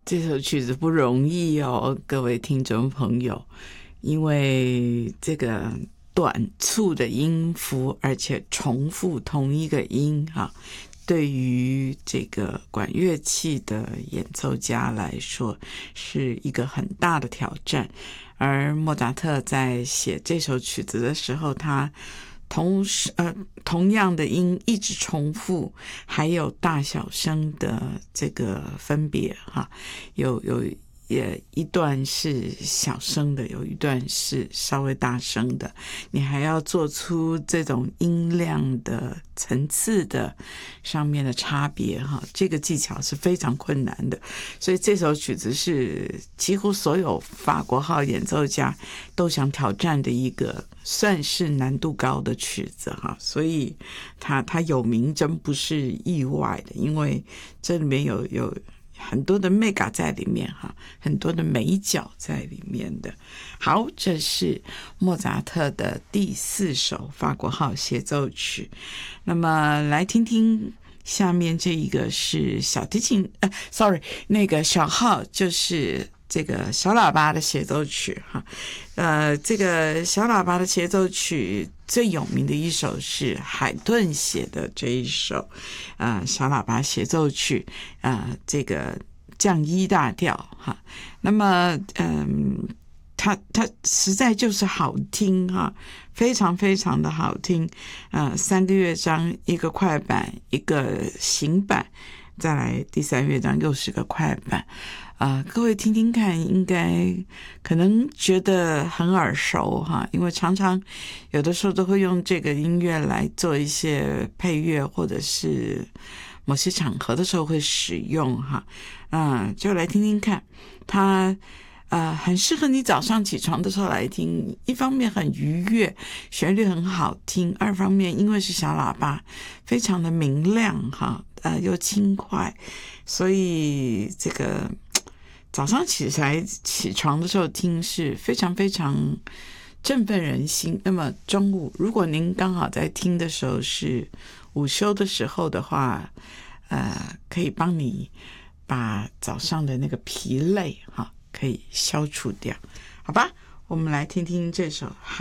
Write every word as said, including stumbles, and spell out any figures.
这首曲子不容易哦，各位听众朋友，因为这个短促的音符，而且重复同一个音哈，对于这个管乐器的演奏家来说是一个很大的挑战。而莫扎特在写这首曲子的时候，他同时呃同样的音一直重复，还有大小声的这个分别哈，有有也一段是小声的，有一段是稍微大声的，你还要做出这种音量的层次的上面的差别哈，这个技巧是非常困难的。所以这首曲子是几乎所有法国号演奏家都想挑战的一个算是难度高的曲子哈，所以它它有名真不是意外的，因为这里面有有很多的 mega 在里面哈，很多的美角在里面的。好，这是莫扎特的第四首法国号协奏曲。那么来听听下面这一个是小提琴，呃 ，sorry， 那个小号就是这个小喇叭的协奏曲哈。呃，这个小喇叭的协奏曲最有名的一首是海顿写的这一首呃小喇叭协奏曲，呃这个降一大调哈。那么嗯它它实在就是好听哈，非常非常的好听。呃三个乐章，一个快板，一个行板，再来第三乐章又是个快板。啊、呃，各位听听看，应该可能觉得很耳熟哈，因为常常有的时候都会用这个音乐来做一些配乐，或者是某些场合的时候会使用哈。嗯、呃，就来听听看，它呃很适合你早上起床的时候来听。一方面很愉悦，旋律很好听；二方面因为是小喇叭，非常的明亮哈，呃又轻快，所以这个。早上起来起床的时候听是非常非常振奋人心。那么中午如果您刚好在听的时候是午休的时候的话，呃，可以帮你把早上的那个疲累哈可以消除掉，好吧？我们来听听这首。